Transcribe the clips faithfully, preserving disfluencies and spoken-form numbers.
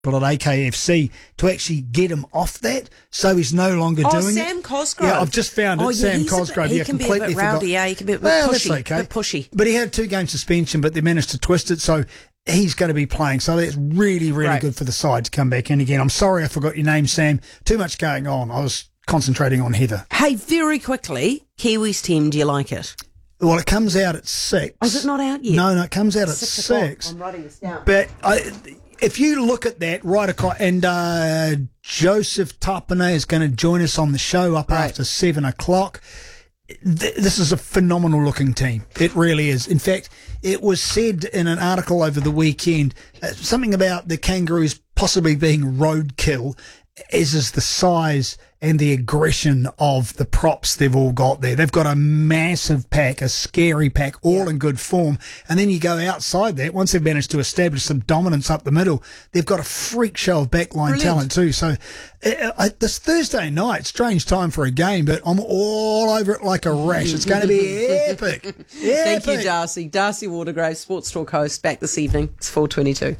at A K F C to actually get him off that, so he's no longer oh, doing Sam it. Cosgrove. Yeah, I've just found it. Oh, yeah, Sam he's a bit- Cosgrove. he yeah, can be a completely bit rowdy, forgot. yeah, he can be a bit well, pushy, that's okay. bit pushy. But he had a two-game suspension, but they managed to twist it, so he's going to be playing. So that's really, really Right. good for the side to come back in again. I'm sorry I forgot your name, Sam. Too much going on. I was concentrating on Heather. Hey, very quickly, Kiwis team, do you like it? Well, it comes out at six. Oh, is it not out yet? No, no, it comes out at Six six. o'clock. I'm writing this down. But I, if you look at that right across, and uh, Joseph Tapane is going to join us on the show up Right. after seven o'clock. Th- this is a phenomenal looking team. It really is. In fact, it was said in an article over the weekend, uh, something about the Kangaroos possibly being roadkill, as is the size and the aggression of the props they've all got there. They've got a massive pack, a scary pack, all in good form. And then you go outside that, once they've managed to establish some dominance up the middle, they've got a freak show of backline Brilliant. talent too. So uh, uh, this Thursday night, strange time for a game, but I'm all over it like a rash. It's going to be epic. epic. Thank you, Darcy. Darcy Watergrave, Sports Talk host, back this evening. It's four twenty-two.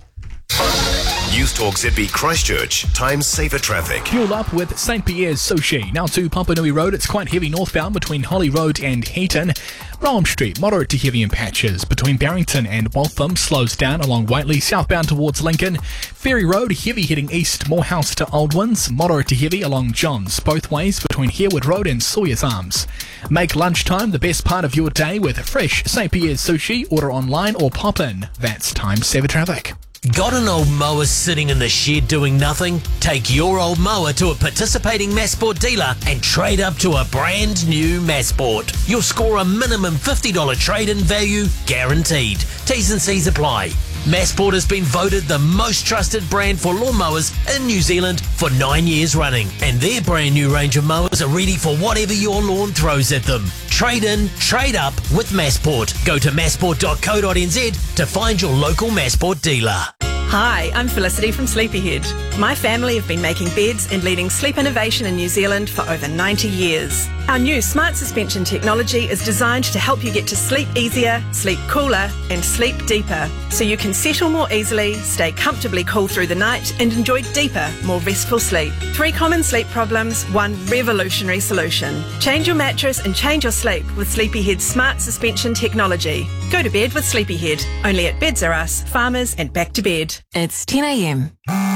News Talk Z B Christchurch. Time saver traffic. Fuel up with Saint Pierre's Sushi. Now to Papanui Road, it's quite heavy northbound between Holly Road and Heaton. Rome Street, moderate to heavy in patches. Between Barrington and Waltham, slows down along Whiteley, southbound towards Lincoln. Ferry Road, heavy heading east, Morehouse to Aldwins. Moderate to heavy along Johns, both ways between Harewood Road and Sawyer's Arms. Make lunchtime the best part of your day with fresh Saint Pierre's Sushi. Order online or pop in. That's Time Saver Traffic. Got an old mower sitting in the shed doing nothing? Take your old mower to a participating Massport dealer and trade up to a brand new Massport. You'll score a minimum fifty dollars trade-in value guaranteed. T's and C's apply. Massport has been voted the most trusted brand for lawnmowers in New Zealand for nine years running, and their brand new range of mowers are ready for whatever your lawn throws at them. Trade in, trade up with Massport. Go to massport dot co dot n z to find your local Massport dealer. Hi, I'm Felicity from Sleepyhead. My family have been making beds and leading sleep innovation in New Zealand for over ninety years. Our new smart suspension technology is designed to help you get to sleep easier, sleep cooler, and sleep deeper, so you can settle more easily, stay comfortably cool through the night, and enjoy deeper, more restful sleep. Three common sleep problems, one revolutionary solution. Change your mattress and change your sleep with Sleepyhead's smart suspension technology. Go to bed with Sleepyhead, only at Beds R Us, Farmers, and Back to Bed. It's ten a.m.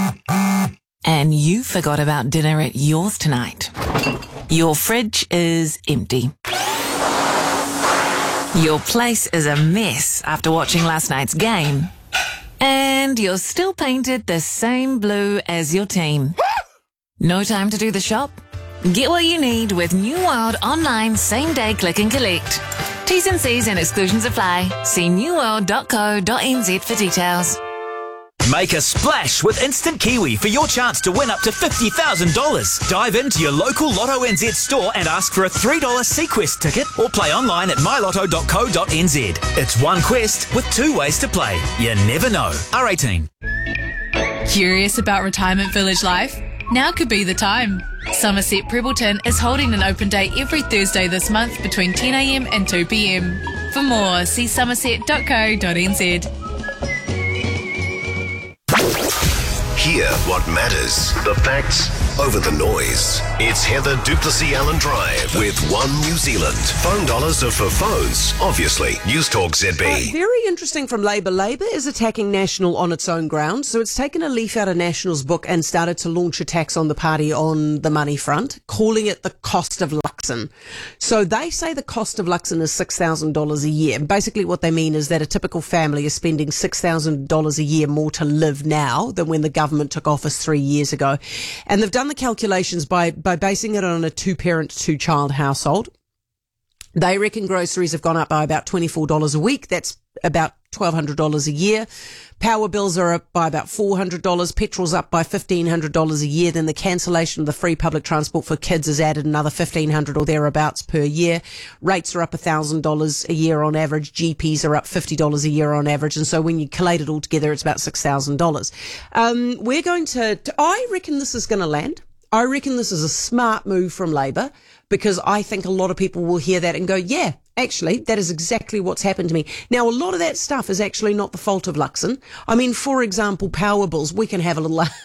and you forgot about dinner at yours tonight. Your fridge is empty. Your place is a mess after watching last night's game. And you're still painted the same blue as your team. No time to do the shop? Get what you need with New World online same-day click and collect. T's and C's and exclusions apply. See new world dot co dot n z for details. Make a splash with Instant Kiwi for your chance to win up to fifty thousand dollars. Dive into your local Lotto N Z store and ask for a three dollars Sequest ticket or play online at my lotto dot co dot n z. It's one quest with two ways to play. You never know. R eighteen. Curious about retirement village life? Now could be the time. Somerset Prebbleton is holding an open day every Thursday this month between ten a.m. and two p.m. For more, see somerset dot co dot n z. Hear what matters. The facts over the noise. It's Heather Duplessis Allen Drive with One New Zealand. Phone dollars are for phones, obviously. News Talk Z B. Uh, very interesting from Labour. Labour is attacking National on its own ground. So it's taken a leaf out of National's book and started to launch attacks on the party on the money front, calling it the cost of Luxon. So they say the cost of Luxon is six thousand dollars a year. Basically what they mean is that a typical family is spending six thousand dollars a year more to live now than when the government took office three years ago. And they've done the calculations by, by basing it on a two-parent, two-child household. They reckon groceries have gone up by about twenty-four dollars a week. That's about twelve hundred dollars a year. Power bills are up by about four hundred dollars. Petrol's up by fifteen hundred dollars a year. Then the cancellation of the free public transport for kids has added another fifteen hundred dollars or thereabouts per year. Rates are up one thousand dollars a year on average. G Ps are up fifty dollars a year on average. And so when you collate it all together, it's about six thousand dollars. Um, we're going to, to, I reckon this is going to land. I reckon this is a smart move from Labor, because I think a lot of people will hear that and go, yeah, actually, that is exactly what's happened to me. Now, a lot of that stuff is actually not the fault of Luxon. I mean, for example, power bills, we can have a little